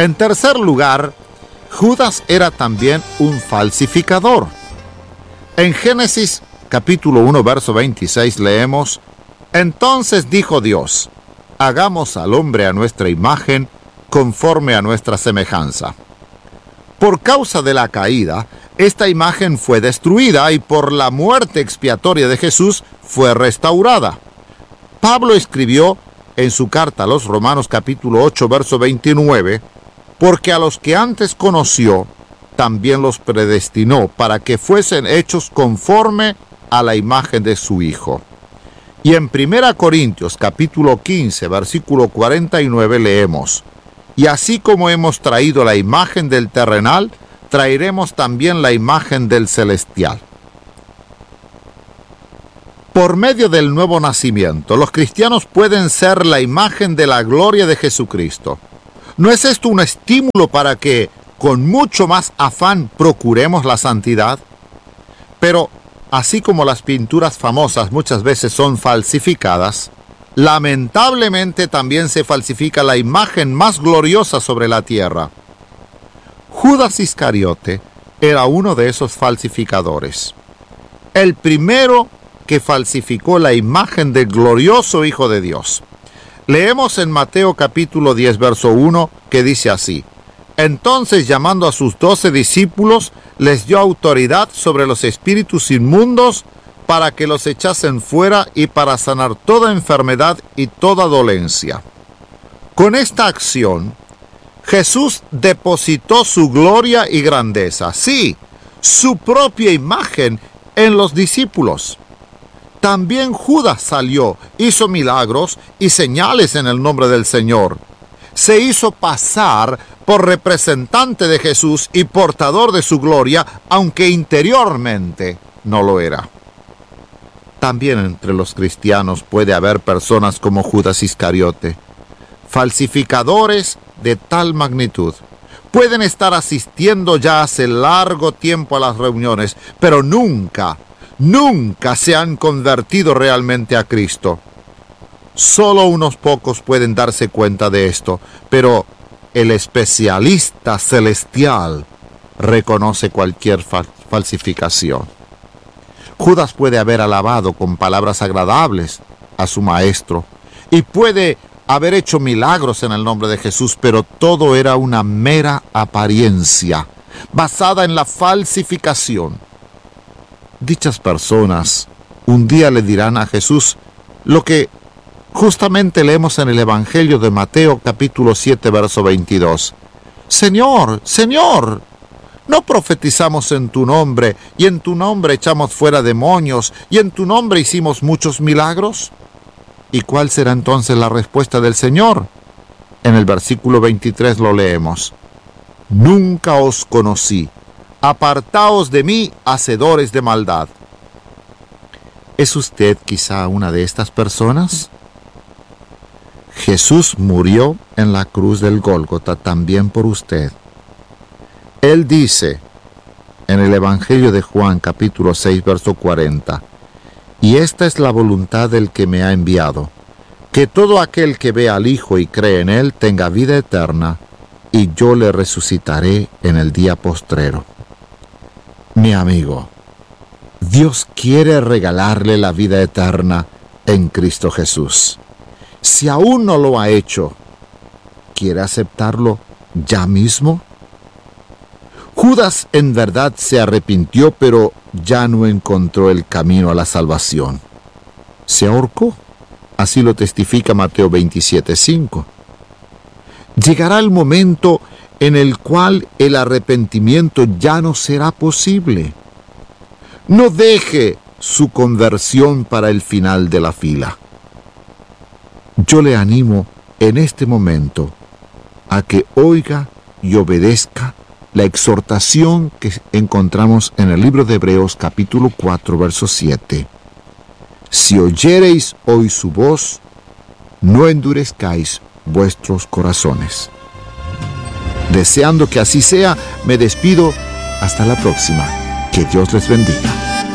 En tercer lugar, Judas era también un falsificador. En Génesis capítulo 1, verso 26 leemos: Entonces dijo Dios, hagamos al hombre a nuestra imagen, conforme a nuestra semejanza. Por causa de la caída, esta imagen fue destruida y por la muerte expiatoria de Jesús fue restaurada. Pablo escribió en su carta a los Romanos capítulo 8, verso 29, porque a los que antes conoció, también los predestinó para que fuesen hechos conforme a la imagen de su Hijo. Y en 1 Corintios capítulo 15, versículo 49 leemos: Y así como hemos traído la imagen del terrenal, traeremos también la imagen del celestial. Por medio del nuevo nacimiento, los cristianos pueden ser la imagen de la gloria de Jesucristo. ¿No es esto un estímulo para que, con mucho más afán, procuremos la santidad? Pero, así como las pinturas famosas muchas veces son falsificadas, lamentablemente también se falsifica la imagen más gloriosa sobre la tierra. Judas Iscariote era uno de esos falsificadores. El primero que falsificó la imagen del glorioso Hijo de Dios. Leemos en Mateo capítulo 10, verso 1, que dice así: Entonces, llamando a sus 12 discípulos, les dio autoridad sobre los espíritus inmundos para que los echasen fuera y para sanar toda enfermedad y toda dolencia. Con esta acción, Jesús depositó su gloria y grandeza, sí, su propia imagen en los discípulos. También Judas salió, hizo milagros y señales en el nombre del Señor. Se hizo pasar por representante de Jesús y portador de su gloria, aunque interiormente no lo era. También entre los cristianos puede haber personas como Judas Iscariote, falsificadores de tal magnitud. Pueden estar asistiendo ya hace largo tiempo a las reuniones, pero nunca se han convertido realmente a Cristo. Solo unos pocos pueden darse cuenta de esto, pero el especialista celestial reconoce cualquier falsificación. Judas puede haber alabado con palabras agradables a su maestro y puede haber hecho milagros en el nombre de Jesús, pero todo era una mera apariencia basada en la falsificación. Dichas personas un día le dirán a Jesús lo que justamente leemos en el Evangelio de Mateo capítulo 7, verso 22. Señor, Señor, ¿no profetizamos en tu nombre, y en tu nombre echamos fuera demonios, y en tu nombre hicimos muchos milagros? ¿Y cuál será entonces la respuesta del Señor? En el versículo 23 lo leemos: Nunca os conocí. Apartaos de mí, hacedores de maldad. ¿Es usted quizá una de estas personas? Jesús murió en la cruz del Gólgota también por usted. Él dice en el Evangelio de Juan capítulo 6, verso 40: Y esta es la voluntad del que me ha enviado, que todo aquel que ve al Hijo y cree en Él tenga vida eterna, y yo le resucitaré en el día postrero. Mi amigo, Dios quiere regalarle la vida eterna en Cristo Jesús. Si aún no lo ha hecho, ¿quiere aceptarlo ya mismo? Judas en verdad se arrepintió, pero ya no encontró el camino a la salvación. Se ahorcó. Así lo testifica Mateo 27:5. Llegará el momento en el cual el arrepentimiento ya no será posible. No deje su conversión para el final de la fila. Yo le animo en este momento a que oiga y obedezca la exhortación que encontramos en el libro de Hebreos capítulo 4, verso 7. Si oyereis hoy su voz, no endurezcáis vuestros corazones. Deseando que así sea, me despido. Hasta la próxima. Que Dios les bendiga.